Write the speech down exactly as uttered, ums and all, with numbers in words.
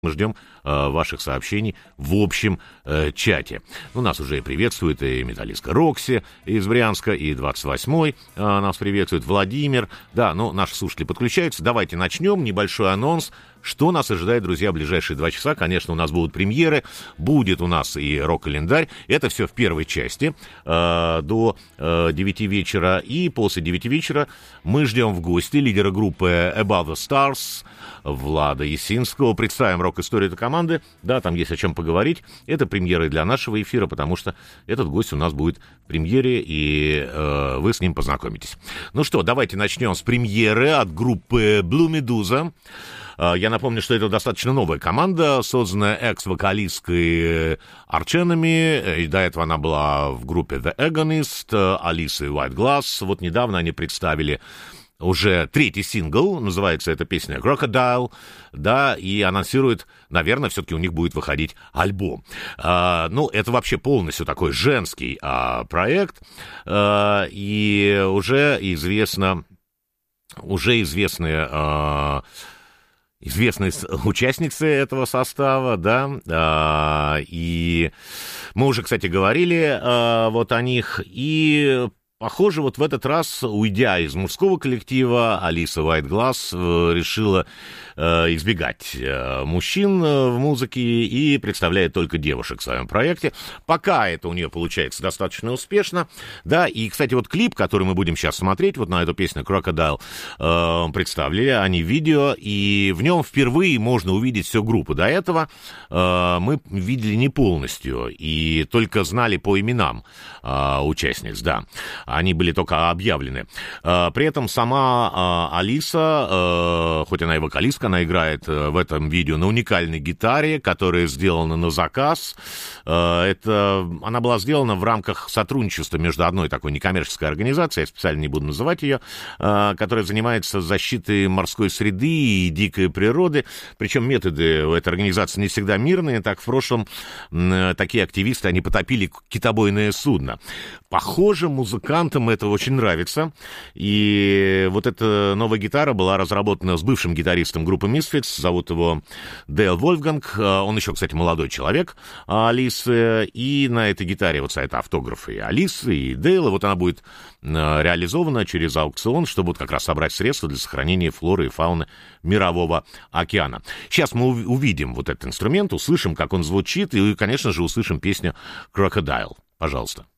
Мы ждем э, ваших сообщений в общем э, чате. Ну, нас уже и приветствует и металлистка Рокси из Брянска, и двадцать восьмой э, нас приветствует, Владимир. Да, ну, наши слушатели подключаются. Давайте начнем. Небольшой анонс. Что нас ожидает, друзья, в ближайшие два часа? Конечно, у нас будут премьеры, будет у нас и рок-календарь. Это все в первой части э, до э, девяти вечера. И после девяти вечера мы ждем в гости лидера группы Above the Stars Влада Ясинского. Представим рок-историю этой команды. Да, там есть о чем поговорить. Это премьеры для нашего эфира, потому что этот гость у нас будет в премьере, и э, вы с ним познакомитесь. Ну что, давайте начнем с премьеры от группы Blue Medusa. Я напомню, что это достаточно новая команда, созданная экс-вокалисткой Арченами. И до этого она была в группе The Agonist, Алисой White Glass. Вот недавно они представили уже третий сингл, называется эта песня Crocodile, да, и анонсируют, наверное, все-таки у них будет выходить альбом. А, ну, это вообще полностью такой женский а, проект, а, и уже известно, уже известные... А, известные участницы этого состава, да, а, и мы уже, кстати, говорили а, вот о них, и похоже, вот в этот раз, уйдя из мужского коллектива, Алиса White Glass решила э, избегать э, мужчин в музыке и представляет только девушек в своем проекте. Пока это у нее получается достаточно успешно, да, и, кстати, вот клип, который мы будем сейчас смотреть, вот на эту песню Crocodile, э, представили они видео, и в нем впервые можно увидеть всю группу. До этого э, мы видели не полностью, и только знали по именам э, участниц, да. Они были только объявлены. При этом сама Алиса, хоть она и вокалистка, она играет в этом видео на уникальной гитаре, которая сделана на заказ. Это, она была сделана в рамках сотрудничества между одной такой некоммерческой организацией, я специально не буду называть ее, которая занимается защитой морской среды и дикой природы. Причем методы у этой организации не всегда мирные. Так, в прошлом такие активисты, они потопили китобойное судно. Похоже, музыкант это очень нравится, и вот эта новая гитара была разработана с бывшим гитаристом группы Misfits, зовут его Дейл Вольфганг, он еще, кстати, молодой человек Алисы, и на этой гитаре вот стоят автографы и Алисы, и Дейла, вот она будет реализована через аукцион, чтобы вот как раз собрать средства для сохранения флоры и фауны Мирового океана. Сейчас мы увидим вот этот инструмент, услышим, как он звучит, и, конечно же, услышим песню Crocodile. Пожалуйста.